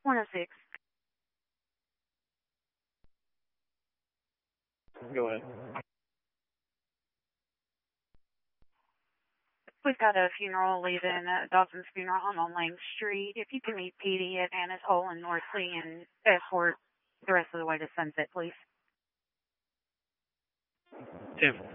106. Go ahead. We've got a funeral leaving Dawson's Funeral Home on Lane Street. If you can meet Petey at Anna's Hole in Northley and escort the rest of the way to Sunset, please. 10